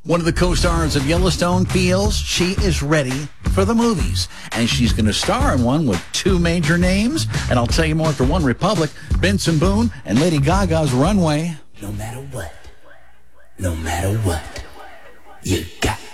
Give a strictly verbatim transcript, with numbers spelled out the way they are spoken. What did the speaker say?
One of the co-stars of Yellowstone feels she is ready for the movies, and she's going to star in one with two major names. And I'll tell you more after One Republic, Benson Boone and Lady Gaga's Runway. No matter what, no matter what, you got